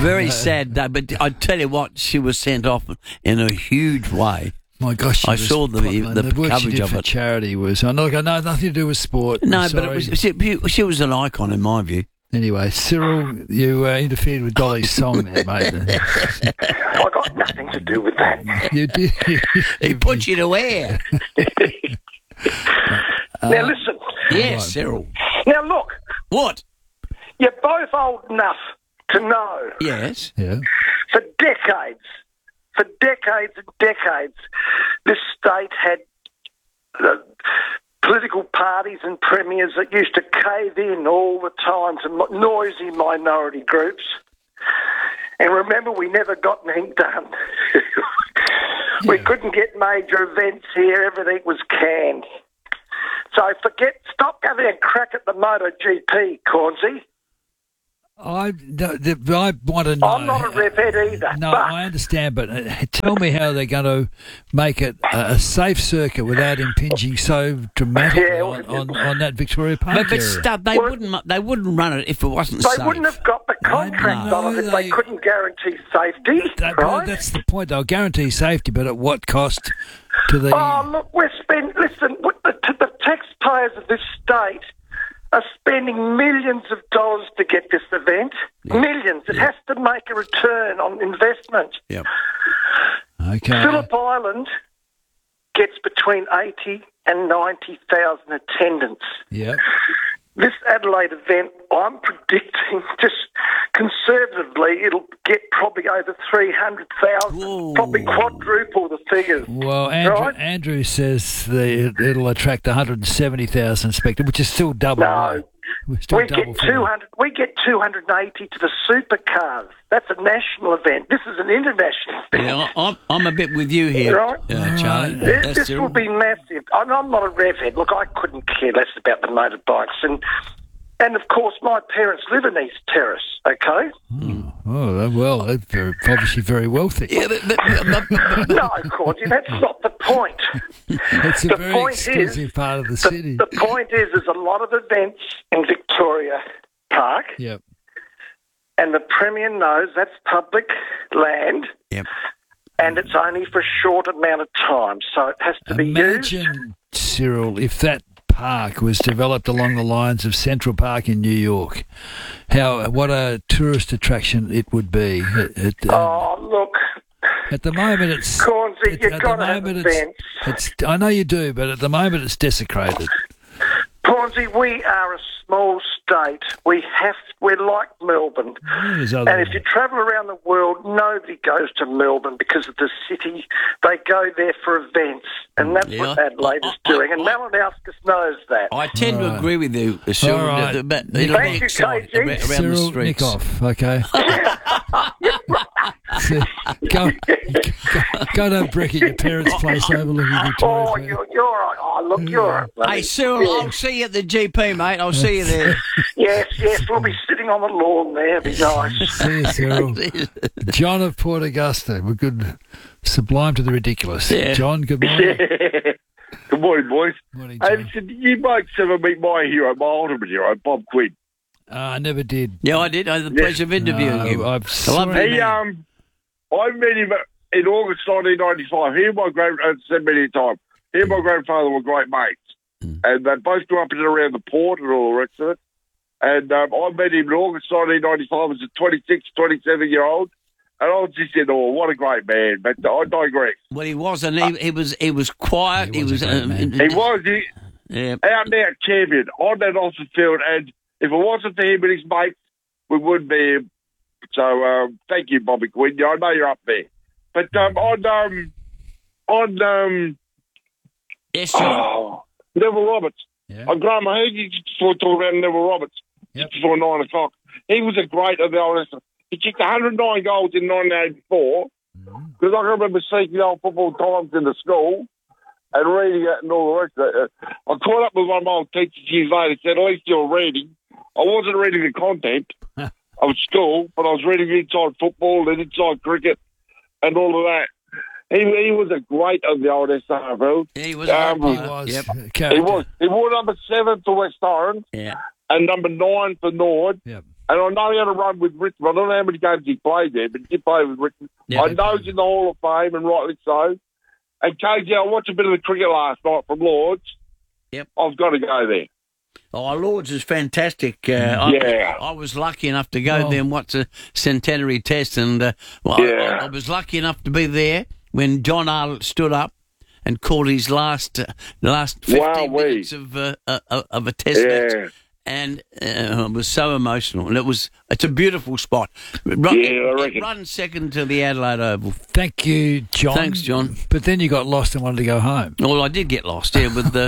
very sad day. But I tell you what, she was sent off in a huge way. My gosh, I saw the work she coverage did of for it. charity was. I know, nothing to do with sport. No, I'm but sorry. she was an icon in my view. Anyway, Cyril, you interfered with Dolly's song there, mate. I got nothing to do with that. You did. He put you to air. Now listen. Yes, right. Cyril. Now look, What? you're both old enough to know Yes. Yeah. for decades and decades, this state had political parties and premiers that used to cave in all the time to noisy minority groups. And remember, we never got anything done. We couldn't get major events here. Everything was canned. So stop having a crack at the MotoGP, Cornsey. I want to know. I'm not a ref head either. No, but I understand, but tell me how they're going to make it a safe circuit without impinging so dramatically on that Victoria Park But area. they wouldn't run it if it wasn't they safe. wouldn't have got the contract know on it if they couldn't guarantee safety, Well, right? that's the point. They'll guarantee safety, but at what cost to the... Oh, look, the taxpayers of this state are spending millions of dollars to get this event. Yeah. Millions. It has to make a return on investment. Yep. Okay. Phillip Island gets between 80 and 90,000 attendants. Yeah. This Adelaide event, I'm predicting, just conservatively, it'll get probably over 300,000, Ooh. probably quadruple the figures. Well, Right? Andrew says it'll attract 170,000 spectators, which is still double. No. right? We're still We double get for 200. We get 280 to the supercars. That's a national event. This is an international event. Yeah, I'm a bit with you here, Right. Charlie. This That's will be massive. I'm not a rev head. Look, I couldn't care less about the motorbikes, and of course my parents live in East Terrace. Okay. Oh, well, they're obviously very wealthy. Yeah, but No, Cordy, that's not the point. It's a The very point exclusive is, part of the city. The point is, there's a lot of events in Victoria Park, Yep. and the Premier knows that's public land, yep. and it's only for a short amount of time, so it has to be used. Imagine, Cyril, if that park was developed along the lines of Central Park in New York. What a tourist attraction it would be. Oh, look, At the moment, it's... Cornsey, you've at got the to have moment, events. I know you do, but at the moment it's desecrated. Cornsey, we are a small state. We're like Melbourne. There's other- And if you travel around the world, nobody goes to Melbourne because of the city. They go there for events, and that's what Adelaide is doing. And Malinowskis knows that. I tend to agree with you, Cyril. All right. It'll Thank be you, exciting KG. around the Cyril, streets. nick off, okay? go and have brick at your parents' place overlooking Victoria. Oh, you're right. Oh, look, you're right. Hey, Cyril, I'll see you at the GP, mate. I'll see you there. Yes, we'll be sitting on the lawn there. It'll be nice. See you, Cyril. John of Port Augusta. We're good. Sublime to the ridiculous. Yeah. John, good morning. Good morning, boys. Morning, Hey, John. listen, you blokes ever meet my hero, my ultimate hero, Bob Quinn? I never did. Yeah, I did. I had the pleasure of interviewing him. I've I love sorry- him. He, I met him in August 1995. He and my said many times, he and my grandfather were great mates. And they both grew up in and around the port and all the rest of it. And I met him in August 1995 as a 26, 27-year-old. And I was just saying, oh, what a great man. But I digress. Well, he was, and he was quiet. He was a great man. He was yeah. out and out champion on that Oxford field. And if it wasn't for him and his mates, we wouldn't be here. So thank you, Bobby Quinn. I know you're up there. But Yes, John. Neville Roberts. Yeah. I grabbed my head before talking about Neville Roberts Yep. before 9 o'clock. He was a great of the old. He kicked 109 goals in 1984 because I can remember seeing the old football times in the school and reading it and all the rest of it. I caught up with one of my old teachers years later. Said, "At least you're reading." I wasn't reading the content of school, but I was reading inside football and inside cricket and all of that. He was a great of the old SRFL. He was. He was. Yep. Character. He was. He wore number 7 for West Orange Yeah. and number 9 for Nord. Yep. And I know he had a run with Richmond. I don't know how many games he played there, but he did play with Richmond. Yeah, I know he's in the Hall of Fame, and rightly so. And KG, I watched a bit of the cricket last night from Lords. Yep. I've got to go there. Oh, Lords is fantastic. I was lucky enough to go there and watch the centenary test, and I was lucky enough to be there when John Arlott stood up and called his last 15 minutes of a test match. And it was so emotional, and it's a beautiful spot. I reckon. It runs second to the Adelaide Oval. Thank you, John. Thanks, John. But then you got lost and wanted to go home. Well, I did get lost,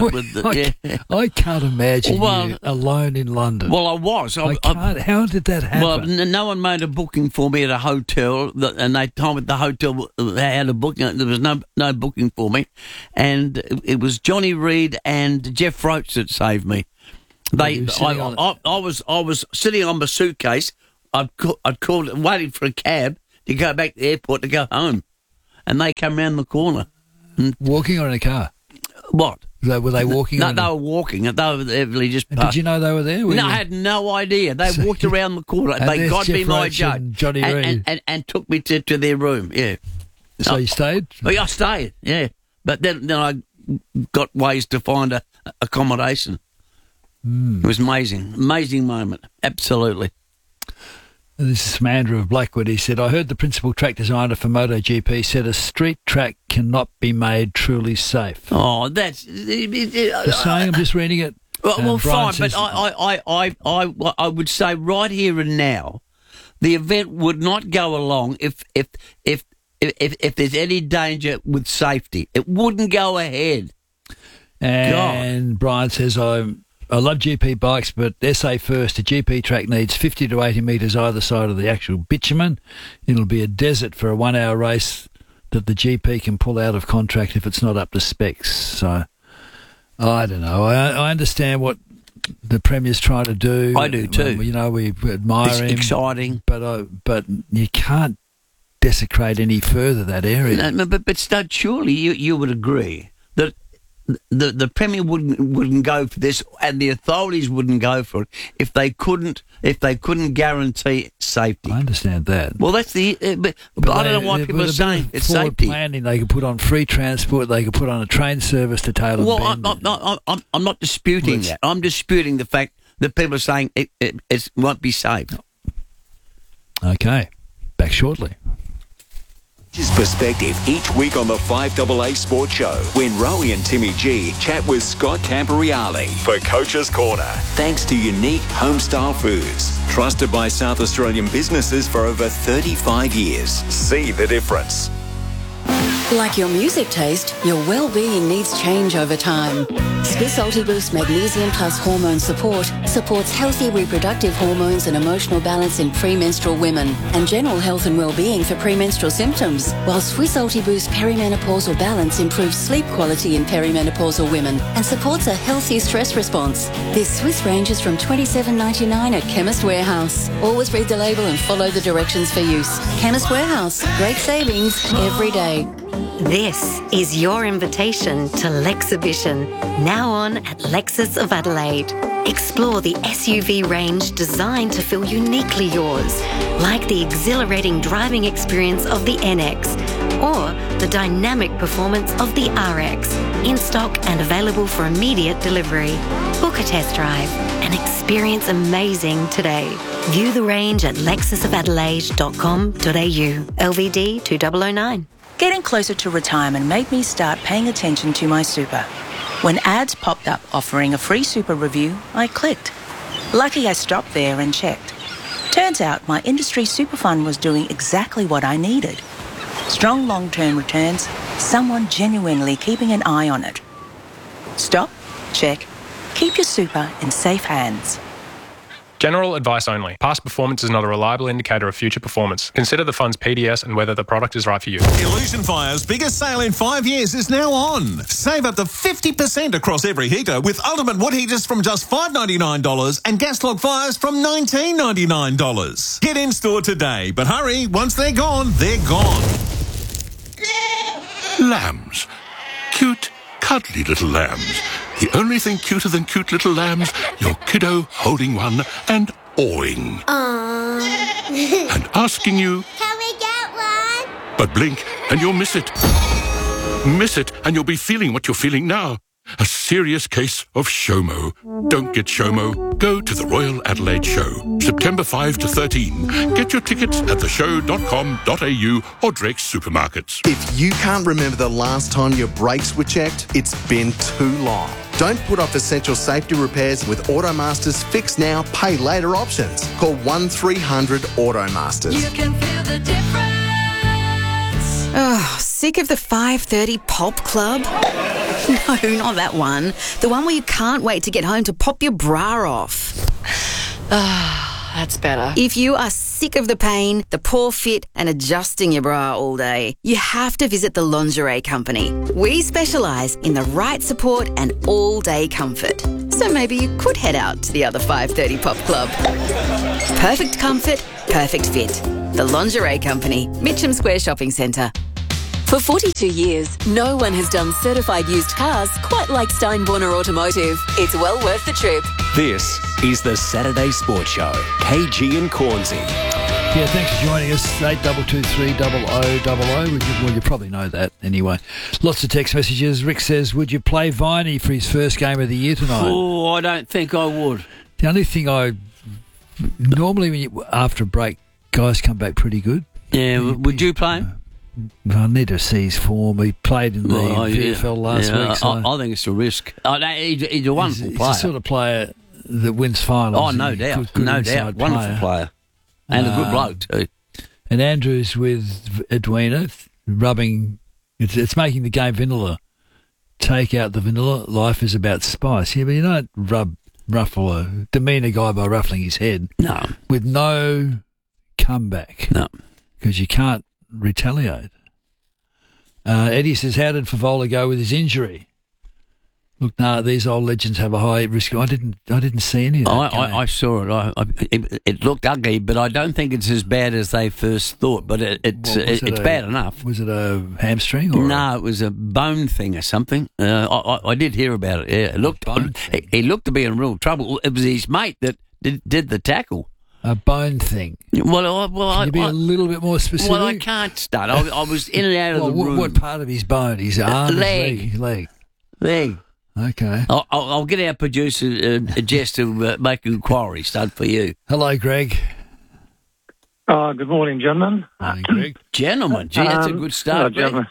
I can't imagine you alone in London. Well, I was. How did that happen? Well, no one made a booking for me at a hotel, and they told me the hotel had a booking. There was no booking for me, and it was Johnny Reid and Jeff Roach that saved me. I was sitting on my suitcase. I'd called, waiting for a cab to go back to the airport to go home, and they come round the corner. Walking or in a car? What? Were they walking? No, they were walking. They were really just. Did you know they were there? I had no idea. They walked around the corner. They got me my joke and took me to their room. Yeah. So you stayed? Oh, yeah, I stayed. Yeah, but then I got ways to find accommodation. It was amazing moment, absolutely. This is from Andrew of Blackwood. He said, I heard the principal track designer for MotoGP said a street track cannot be made truly safe. Oh, that's... Just saying, I'm just reading it. Well, fine, but I would say right here and now, the event would not go along if there's any danger with safety. It wouldn't go ahead. And Brian says, I love GP bikes, but SA first, a GP track needs 50 to 80 metres either side of the actual bitumen. It'll be a desert for a 1 hour race that the GP can pull out of contract if it's not up to specs. So, I don't know. I understand what the Premier's trying to do. I do too. We admire him. It's exciting. But you can't desecrate any further that area. No, but Stud, surely you would agree that the Premier wouldn't go for this, and the authorities wouldn't go for it if they couldn't guarantee safety. I understand that. Well, that's but I don't know why people are saying it's safety. Planning, they could put on free transport. They could put on a train service to Taylor. Well, I'm not disputing that. I'm disputing the fact that people are saying it won't be safe. Okay, back shortly. His perspective each week on the 5AA Sports Show when Rowie and Timmy G chat with Scott Camporeale for Coach's Corner. Thanks to Unique Homestyle Foods, trusted by South Australian businesses for over 35 years. See the difference. Like your music taste, your well-being needs change over time. Swiss Ultiboost Magnesium Plus Hormone Support supports healthy reproductive hormones and emotional balance in premenstrual women and general health and well-being for premenstrual symptoms, while Swiss Ultiboost Perimenopausal Balance improves sleep quality in perimenopausal women and supports a healthy stress response. This Swiss ranges from $27.99 at Chemist Warehouse. Always read the label and follow the directions for use. Chemist Warehouse, great savings every day. This is your invitation to Lexhibition, now on at Lexus of Adelaide. Explore the SUV range designed to feel uniquely yours, like the exhilarating driving experience of the NX or the dynamic performance of the RX, in stock and available for immediate delivery. Book a test drive and experience amazing today. View the range at lexusofadelaide.com.au. LVD 2009. Getting closer to retirement made me start paying attention to my super. When ads popped up offering a free super review, I clicked. Lucky I stopped there and checked. Turns out my industry super fund was doing exactly what I needed. Strong long-term returns, someone genuinely keeping an eye on it. Stop, check, keep your super in safe hands. General advice only. Past performance is not a reliable indicator of future performance. Consider the fund's PDS and whether the product is right for you. Illusion Fire's biggest sale in 5 years is now on. Save up to 50% across every heater with ultimate wood heaters from just $5.99 and gas log fires from $19.99. Get in store today, but hurry, once they're gone, they're gone. Lambs. Cute, cuddly little lambs. The only thing cuter than cute little lambs, your kiddo holding one and awing Aww. and asking you, Can we get one? but blink and you'll miss it. Miss it and you'll be feeling what you're feeling now. A serious case of SHOMO. Don't get SHOMO. Go to the Royal Adelaide Show, September 5 to 13. Get your tickets at theshow.com.au or Drake's supermarkets. If you can't remember the last time your brakes were checked, it's been too long. Don't put off essential safety repairs with Automaster's Fix Now, Pay Later options. Call 1300 Automasters. You can feel the difference. Oh, sick of the 5:30 Pop Club? No, not that one. The one where you can't wait to get home to pop your bra off. Ah, that's better. If you are sick of the pain, the poor fit and adjusting your bra all day, you have to visit the Lingerie Company. We specialise in the right support and all-day comfort. So maybe you could head out to the other 5:30 Pop Club. Perfect comfort, perfect fit. The Lingerie Company, Mitcham Square Shopping Centre. For 42 years, no one has done certified used cars quite like Steinborner Automotive. It's well worth the trip. This is the Saturday Sports Show. KG and Cornsey. Yeah, thanks for joining us. 82230000. Well, you probably know that anyway. Lots of text messages. Rick says, would you play Viney for his first game of the year tonight? Oh, I don't think I would. The only thing normally after a break, guys come back pretty good. Yeah, would you play him? I need to see his form. He played in the VFL last week. So I think it's a risk. He's a wonderful player. He's the sort of player that wins finals. Oh, no doubt. No doubt. Wonderful player. And a good bloke, too. And Andrew's with Edwina, rubbing... It's making the game vanilla. Take out the vanilla. Life is about spice. Yeah, but you don't ruffle or demean a guy by ruffling his head. No. With no comeback. No. Because you can't retaliate. Eddie says, how did Favola go with his injury? Look, these old legends have a high risk. I didn't see any of that. I saw it. It looked ugly, but I don't think it's as bad as they first thought. But it's bad enough. Was it a hamstring? Or no, it was a bone thing or something. I did hear about it. Yeah, he looked to be in real trouble. It was his mate that did the tackle. A bone thing. Well, can you be a little bit more specific? Well, I can't start. I was in and out of the room. What part of his bone? His arm? Leg. Leg. Okay. I'll get our producer, Jess, to make an inquiry start for you. Hello, Greg. Good morning, gentlemen. Morning, Greg. Gentlemen. Gee, that's a good start, gentlemen.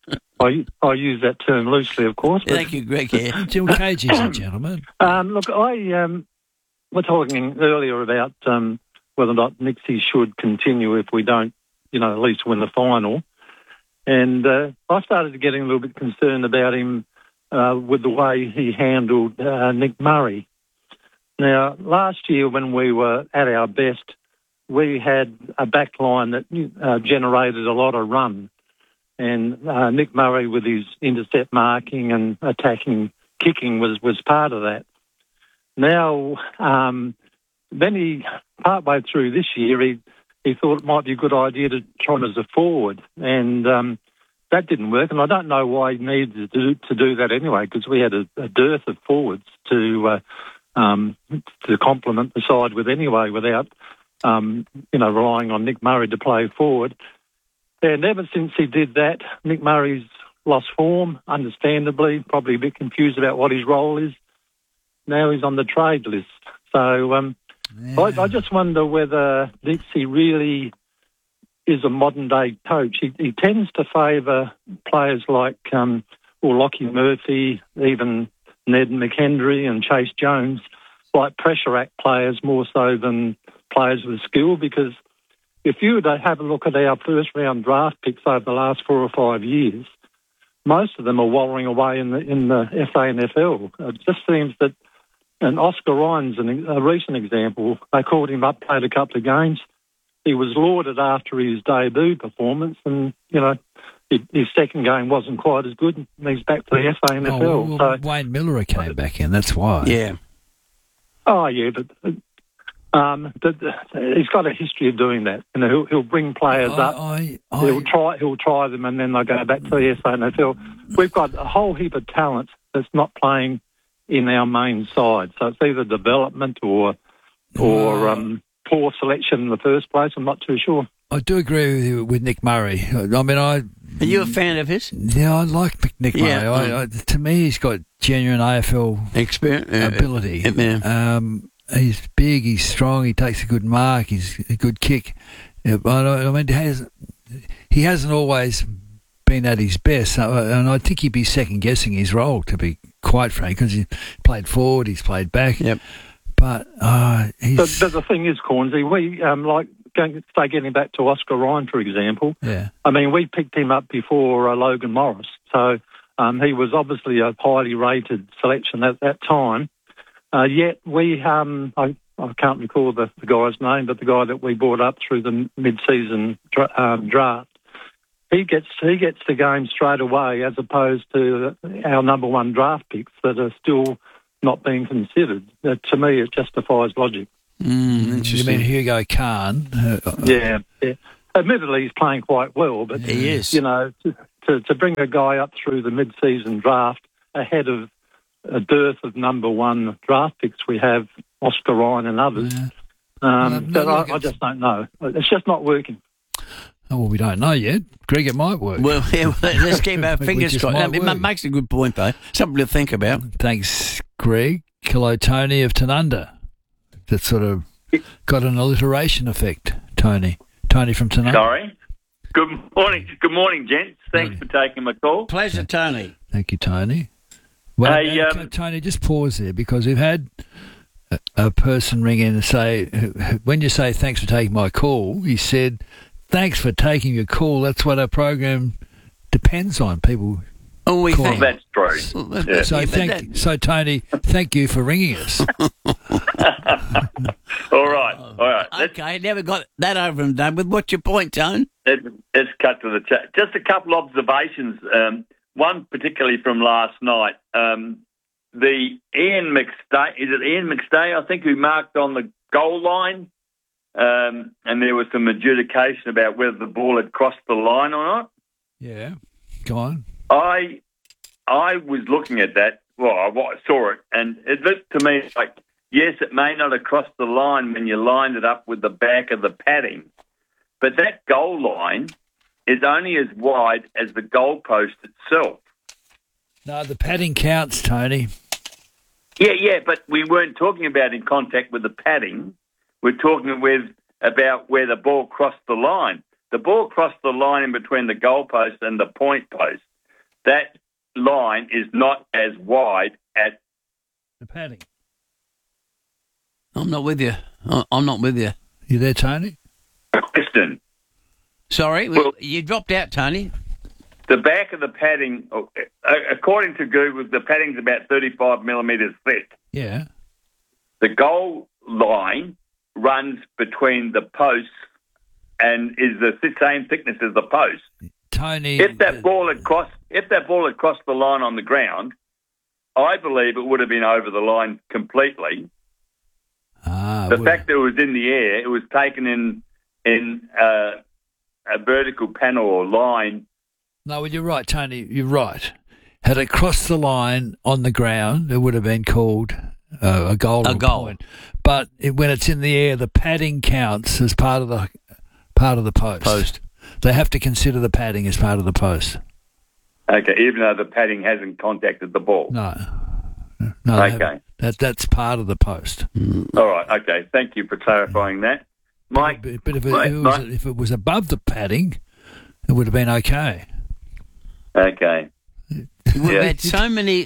I use that term loosely, of course. But... Thank you, Greg. Yeah. Jim Cage's a gentleman. Look, we're talking earlier about whether or not Nixie should continue if we don't, at least win the final. And I started getting a little bit concerned about him with the way he handled Nick Murray. Now, last year when we were at our best, we had a back line that generated a lot of run. And Nick Murray, with his intercept marking and attacking kicking, was part of that. Now, then partway through this year, he thought it might be a good idea to try him as a forward, and that didn't work. And I don't know why he needed to do that anyway, because we had a dearth of forwards to complement the side with anyway, without relying on Nick Murray to play forward. And ever since he did that, Nick Murray's lost form, understandably, probably a bit confused about what his role is. Now he's on the trade list. So I just wonder whether Dixie really is a modern-day coach. He tends to favour players like Lockie Murphy, even Ned McHenry and Chase Jones, like pressure act players more so than players with skill, because if you were to have a look at our first-round draft picks over the last 4 or 5 years, most of them are wallowing away in the SANFL. It just seems that. And Oscar Ryan's a recent example. They called him up, played a couple of games. He was lauded after his debut performance, and, his second game wasn't quite as good, and he's back to the SANFL. So Wayne Miller came back in, that's why. Yeah. Oh, yeah, but he's got a history of doing that. He'll bring players up. He'll try them, and then they'll go back to the SANFL. We've got a whole heap of talent that's not playing in our main side. So it's either development or or poor selection in the first place. I'm not too sure. I do agree with you with Nick Murray. I mean, Are you a fan of his? Yeah, I like Nick Murray. To me, he's got genuine AFL ability. He's big, he's strong, he takes a good mark, he's a good kick. I mean, he hasn't always been at his best, and I think he'd be second-guessing his role, to be quite frank, because he's played forward, he's played back. Yep. But he's... But the thing is, Cornsey, we, getting back to Oscar Ryan, for example, I mean, we picked him up before Logan Morris, so he was obviously a highly rated selection at that time. Yet we, I can't recall the guy's name, but the guy that we brought up through the mid-season draft, he gets the game straight away, as opposed to our number one draft picks that are still not being considered. To me, it just defies logic. You mean Hugo Khan? Yeah. Admittedly, he's playing quite well, but he is. You know, to bring a guy up through the mid-season draft ahead of a dearth of number one draft picks we have, Oscar Ryan and others. I just don't know. It's just not working. Oh, well, we don't know yet. Greg, it might work. Well, let's keep our fingers crossed. It makes a good point, though. Something to think about. Thanks, Greg. Hello, Tony of Tanunda. That sort of got an alliteration effect, Tony. Tony from Tanunda. Sorry. Good morning, gents. Thanks for taking my call. Pleasure, Tony. Thank you, Tony. Well, hey, Tony, just pause there, because we've had a person ring in and say, when you say thanks for taking my call, he said, thanks for taking your call. That's what our program depends on. People. Oh, we think that's true. Yeah. So Tony, thank you for ringing us. All right. Okay, never got that over and done with. What's your point, Tone? Let's cut to the chat. Just a couple observations. One particularly from last night. The Ian McStay, is it Ian McStay, I think, who marked on the goal line? And there was some adjudication about whether the ball had crossed the line or not. Yeah, go on. I was looking at that. Well, I saw it, and it looked to me like, yes, it may not have crossed the line when you lined it up with the back of the padding, but that goal line is only as wide as the goalpost itself. No, the padding counts, Tony. Yeah, but we weren't talking about in contact with the padding. We're talking about where the ball crossed the line. The ball crossed the line in between the goalpost and the point post. That line is not as wide at the padding. I'm not with you. I'm not with you. You there, Tony? Kristen. Sorry, you dropped out, Tony. The back of the padding, according to Google, the padding's about 35 millimetres thick. Yeah. The goal line runs between the posts and is the same thickness as the post. Tony, if that ball had crossed the line on the ground, I believe it would have been over the line completely. The fact that it was in the air, it was taken in a vertical panel or line. No, well, you're right, Tony. You're right. Had it crossed the line on the ground, it would have been called a goal. A goal. Point. But when it's in the air, the padding counts as part of the post. They have to consider the padding as part of the post. Okay, even though the padding hasn't contacted the ball. No. Okay. That's part of the post. All right. Okay. Thank you for clarifying that, Mike. But if it was above the padding, it would have been okay. Okay. We've had so many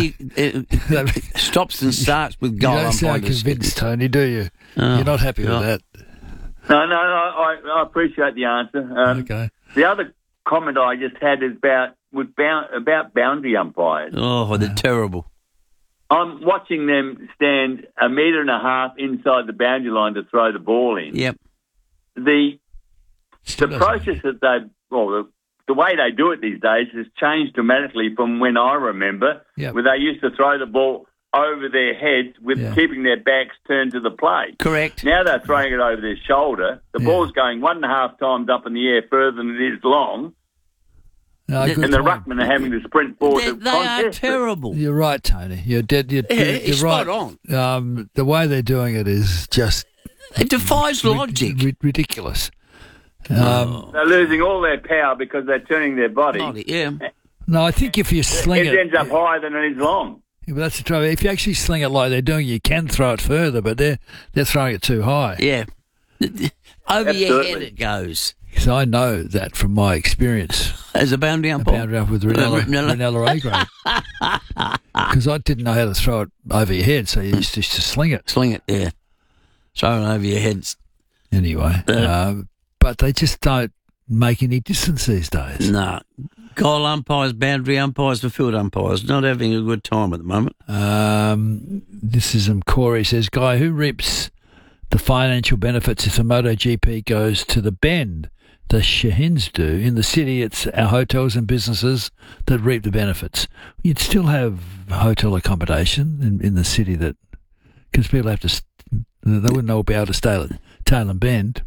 stops and starts with goal. You don't sound convinced, Tony, do you? Oh, you're not happy with that. No. I appreciate the answer. Okay. The other comment I just had is about boundary umpires. Oh, they're terrible. I'm watching them stand 1.5 meters inside the boundary line to throw the ball in. Yep. The process that the way they do it these days has changed dramatically from when I remember, where they used to throw the ball over their heads with keeping their backs turned to the play. Correct. Now they're throwing it over their shoulder. The ball's going 1.5 times up in the air further than it is long. No, and the ruckmen are having to sprint forward. They are terrible. You're right, Tony. You're dead. You're right. Spot on. The way they're doing it is just... It defies logic. Ridiculous. They're losing all their power because they're turning their body. Yeah. No, I think if you sling it... It ends up higher than it is long. Yeah, but that's the trouble. If you actually sling it like they're doing, you can throw it further, but they're throwing it too high. Yeah. Over your head it goes. Because I know that from my experience. As a boundary umpire? A boundary umpire with Ranella A-grade. Because I didn't know how to throw it over your head, so you used to sling it. Sling it, yeah. Throw it over your head. Anyway, but they just don't make any distance these days. No. Goal umpires, boundary umpires, the field umpires, not having a good time at the moment. This is Corey says, Guy, who reaps the financial benefits if the MotoGP goes to the Bend? The Shahins do. In the city, it's our hotels and businesses that reap the benefits. You'd still have hotel accommodation in the city that, because people have to, they wouldn't all be able to stay at Tailem Bend.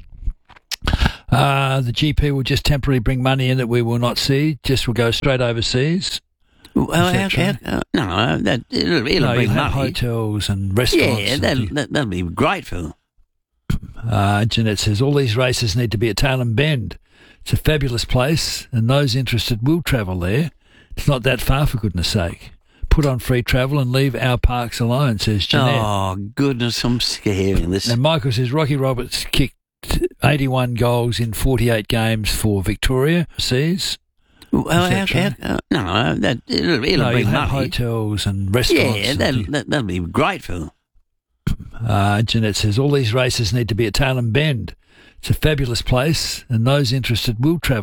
The GP will just temporarily bring money in that we will not see, just will go straight overseas. Well, it'll bring money. Hotels and restaurants. Yeah, that'll be great for them. Jeanette says, all these races need to be at Tailem Bend. It's a fabulous place, and those interested will travel there. It's not that far, for goodness sake. Put on free travel and leave our parks alone, says Jeanette. Oh, goodness, I'm scared of hearing this. And Michael says, Rocky Roberts kicked 81 goals in 48 games for Victoria. Sees? Well, it'll bring money. Hotels and restaurants. Yeah, that'll be great for them. Jeanette says, all these races need to be at Tailem Bend. It's a fabulous place, and those interested will travel.